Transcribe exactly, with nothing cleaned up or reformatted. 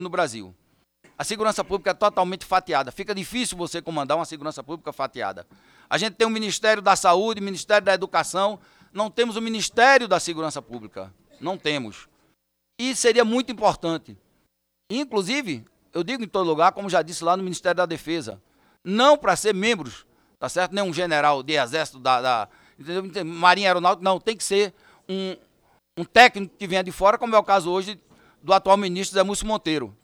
no Brasil. A segurança pública é totalmente fatiada. Fica difícil você comandar uma segurança pública fatiada. A gente tem o Ministério da Saúde, o Ministério da Educação, não temos o Ministério da Segurança Pública. Não temos. E seria muito importante. Inclusive, eu digo em todo lugar, como já disse lá no Ministério da Defesa, não para ser membros, tá certo? Nem um general de exército da, da entendeu? Marinha Aeronáutica, não, tem que ser um, um técnico que venha de fora, como é o caso hoje do atual ministro Zé Múcio Monteiro.